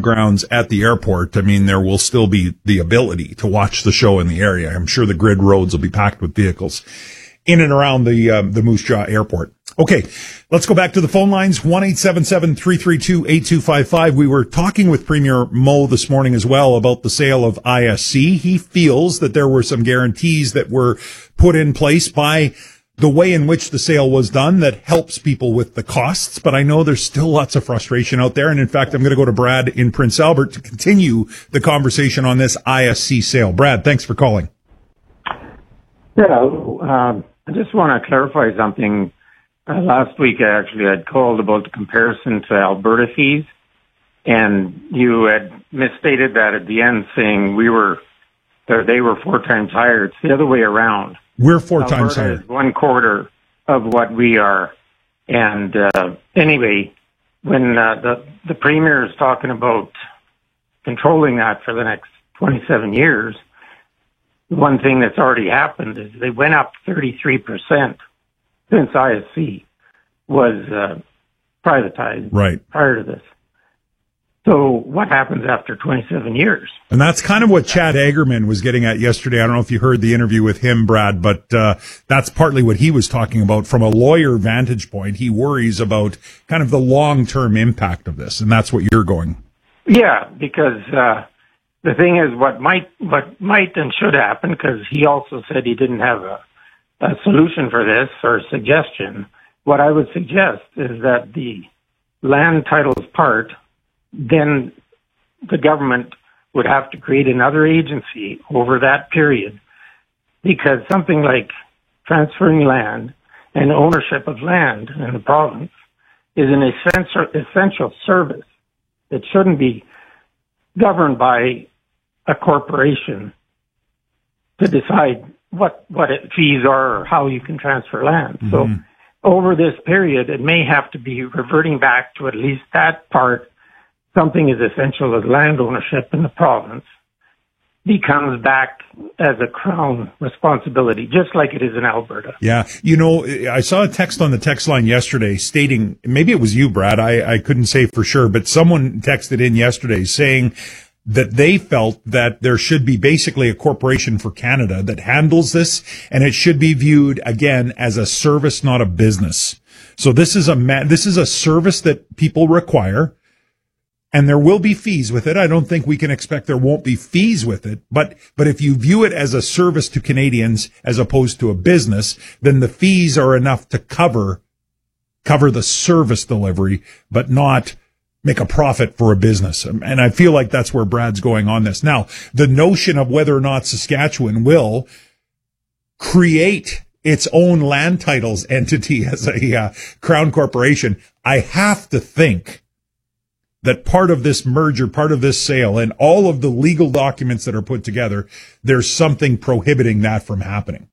grounds at the airport, I mean, there will still be the ability to watch the show in the area. I'm sure the grid roads will be packed with vehicles in and around the Moose Jaw Airport. Okay, let's go back to the phone lines, 1-877-332-8255. We were talking with Premier Moe this morning as well about the sale of ISC. He feels that there were some guarantees that were put in place by the way in which the sale was done that helps people with the costs, but I know there's still lots of frustration out there. And in fact, I'm going to go to Brad in Prince Albert to continue the conversation on this ISC sale. Brad, thanks for calling. Yeah, I just want to clarify something. Last week, I actually had called about the comparison to Alberta fees, and you had misstated that at the end, saying they were 4 times higher. It's the other way around. We're 4 times higher. Is 1/4 of what we are. And anyway, when the Premier is talking about controlling that for the next 27 years, one thing that's already happened is they went up 33% since ISC was privatized prior to this. So what happens after 27 years? And that's kind of what Chad Agerman was getting at yesterday. I don't know if you heard the interview with him, Brad, but that's partly what he was talking about. From a lawyer vantage point, he worries about kind of the long-term impact of this, and that's what you're going. Yeah, because the thing is what might and should happen, because he also said he didn't have a solution for this or a suggestion. What I would suggest is that the land titles part, then the government would have to create another agency over that period, because something like transferring land and ownership of land in the province is an essential service. It shouldn't be governed by a corporation to decide what fees are or how you can transfer land. Mm-hmm. So over this period, it may have to be reverting back to at least that part. Something as essential as land ownership in the province becomes back as a Crown responsibility, just like it is in Alberta. Yeah. You know, I saw a text on the text line yesterday stating, maybe it was you, Brad, I couldn't say for sure, but someone texted in yesterday saying that they felt that there should be basically a corporation for Canada that handles this, and it should be viewed, again, as a service, not a business. So this is a service that people require, and there will be fees with it. I don't think we can expect there won't be fees with it, but if you view it as a service to Canadians as opposed to a business, then the fees are enough to cover the service delivery, but not make a profit for a business. And I feel like that's where Brad's going on this. Now, the notion of whether or not Saskatchewan will create its own land titles entity as a Crown corporation, I have to think that part of this merger, part of this sale, and all of the legal documents that are put together, there's something prohibiting that from happening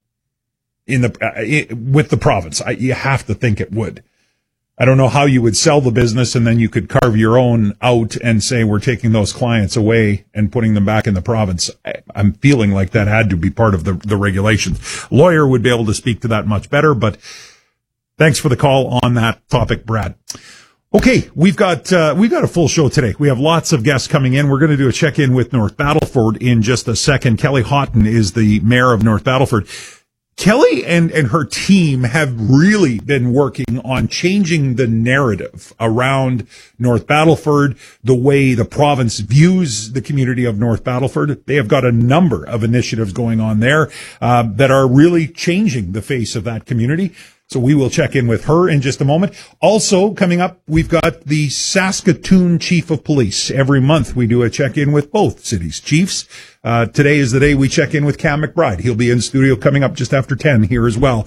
with the province. You have to think it would. I don't know how you would sell the business and then you could carve your own out and say we're taking those clients away and putting them back in the province. I'm feeling like that had to be part of the regulations. Lawyer would be able to speak to that much better, but thanks for the call on that topic, Brad. Okay, we've got a full show today. We have lots of guests coming in. We're going to do a check-in with North Battleford in just a second. Kelly Houghton is the mayor of North Battleford. Kelly and her team have really been working on changing the narrative around North Battleford, the way the province views the community of North Battleford. They have got a number of initiatives going on there that are really changing the face of that community. So we will check in with her in just a moment. Also, coming up, we've got the Saskatoon Chief of Police. Every month we do a check-in with both cities' chiefs. Today is the day we check in with Cam McBride. He'll be in studio coming up just after 10 here as well.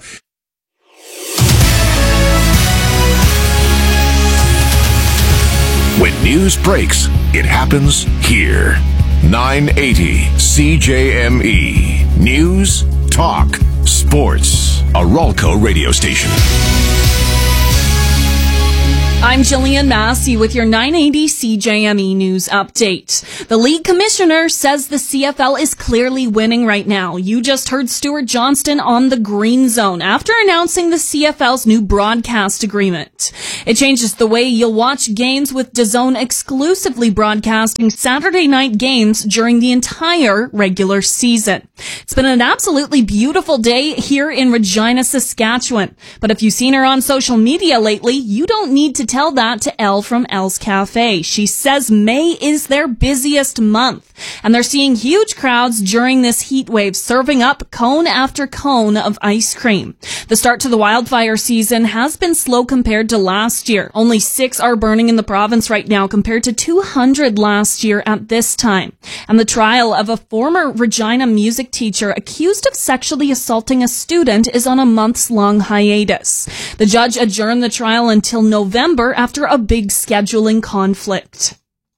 When news breaks, it happens here. 980 CJME. News, talk, sports. A Ralco radio station. I'm Jillian Massey with your 980 CJME News Update. The league commissioner says the CFL is clearly winning right now. You just heard Stuart Johnston on the Green Zone after announcing the CFL's new broadcast agreement. It changes the way you'll watch games, with DAZN exclusively broadcasting Saturday night games during the entire regular season. It's been an absolutely beautiful day here in Regina, Saskatchewan. But if you've seen her on social media lately, you don't need to tell that to Elle from Elle's Cafe. She says May is their busiest month, and they're seeing huge crowds during this heat wave, serving up cone after cone of ice cream. The start to the wildfire season has been slow compared to last year. Only 6 are burning in the province right now compared to 200 last year at this time. And the trial of a former Regina music teacher accused of sexually assaulting a student is on a months-long hiatus. The judge adjourned the trial until November after a big scheduling conflict.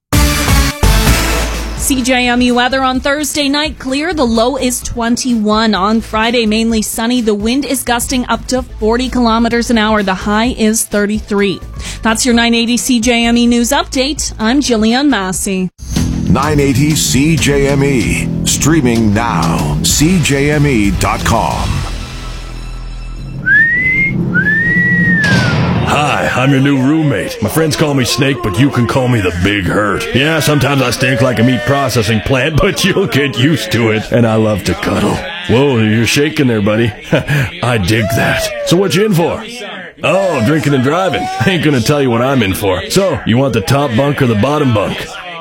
CJME weather on Thursday night, clear. The low is 21. On Friday, mainly sunny. The wind is gusting up to 40 kilometers an hour. The high is 33. That's your 980 CJME News Update. I'm Jillian Massey. 980 CJME. Streaming now. CJME.com. Hi, I'm your new roommate. My friends call me Snake, but you can call me the Big Hurt. Yeah, sometimes I stink like a meat processing plant, but you'll get used to it. And I love to cuddle. Whoa, you're shaking there, buddy. I dig that. So what you in for? Oh, drinking and driving. I ain't gonna tell you what I'm in for. So, you want the top bunk or the bottom bunk?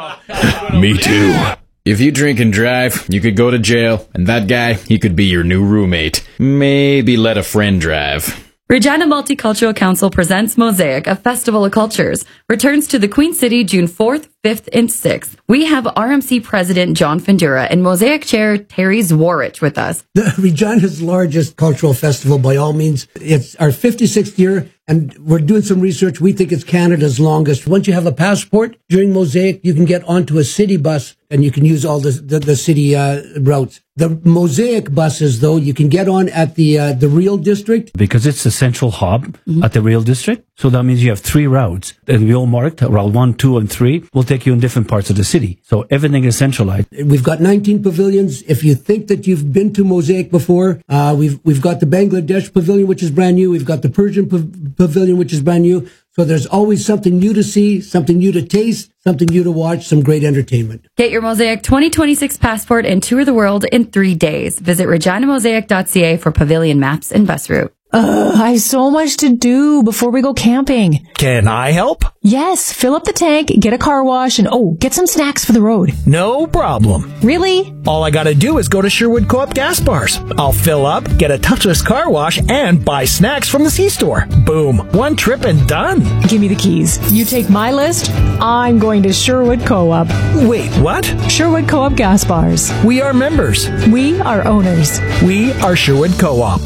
Me too. If you drink and drive, you could go to jail, and that guy, he could be your new roommate. Maybe let a friend drive. Regina Multicultural Council presents Mosaic, a festival of cultures. Returns to the Queen City June 4th, 5th, and 6th. We have RMC President John Findura and Mosaic Chair Terry Zwarich with us. The Regina's largest cultural festival, by all means. It's our 56th year, and we're doing some research. We think it's Canada's longest. Once you have a passport during Mosaic, you can get onto a city bus and you can use all the city routes. The Mosaic buses, though, you can get on at the Real District. Because it's the central hub at the Real District. So that means you have 3 routes. And we all marked Route 1, 2, and 3 will take you in different parts of the city. So everything is centralized. We've got 19 pavilions. If you think that you've been to Mosaic before, we've got the Bangladesh Pavilion, which is brand new. We've got the Persian Pavilion, which is brand new. So there's always something new to see, something new to taste, something new to watch, some great entertainment. Get your Mosaic 2026 passport and tour the world in 3 days. Visit reginamosaic.ca for pavilion maps and bus route. I have so much to do before we go camping. Can I help? Yes, fill up the tank, get a car wash, and get some snacks for the road. No problem. Really? All I gotta do is go to Sherwood Co-op gas bars. I'll fill up, get a touchless car wash, and buy snacks from the C-store. Boom. One trip and done. Give me the keys. You take my list, I'm going to Sherwood Co-op. Wait, what? Sherwood Co-op gas bars. We are members. We are owners. We are Sherwood Co-op.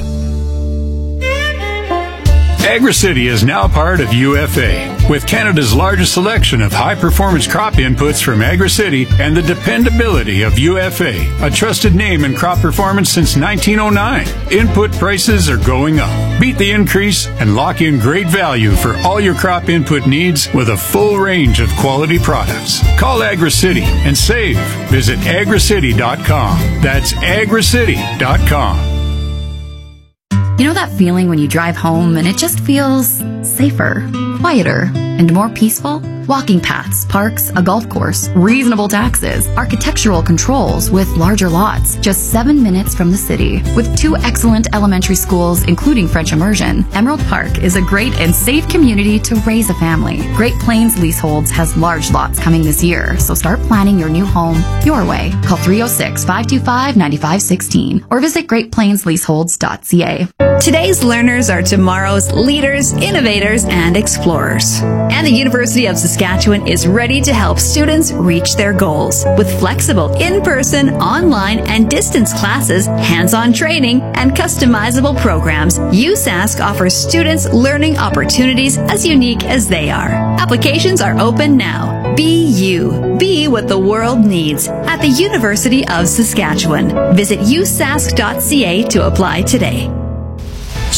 AgriCity is now part of UFA, with Canada's largest selection of high-performance crop inputs from AgriCity and the dependability of UFA, a trusted name in crop performance since 1909. Input prices are going up. Beat the increase and lock in great value for all your crop input needs with a full range of quality products. Call AgriCity and save. Visit agricity.com. That's agricity.com. You know that feeling when you drive home and it just feels safer, quieter, and more peaceful? Walking paths, parks, a golf course, reasonable taxes, architectural controls with larger lots, just 7 minutes from the city. With 2 excellent elementary schools, including French immersion, Emerald Park is a great and safe community to raise a family. Great Plains Leaseholds has large lots coming this year, so start planning your new home your way. Call 306-525-9516 or visit greatplainsleaseholds.ca. Today's learners are tomorrow's leaders, innovators, and explorers. And the University of Saskatchewan is ready to help students reach their goals. With flexible in-person, online, and distance classes, hands-on training, and customizable programs, USask offers students learning opportunities as unique as they are. Applications are open now. Be you. Be what the world needs at the University of Saskatchewan. Visit usask.ca to apply today.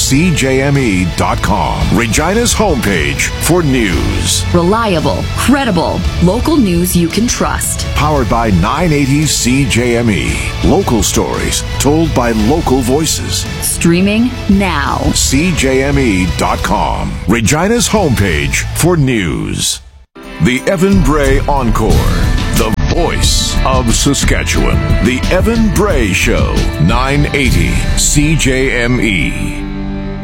980CJME.com. Regina's homepage for news. Reliable, credible, local news you can trust. Powered by 980 CJME. Local stories told by local voices. Streaming now. CJME.com. Regina's homepage for news. The Evan Bray Encore. The voice of Saskatchewan. The Evan Bray Show. 980 CJME.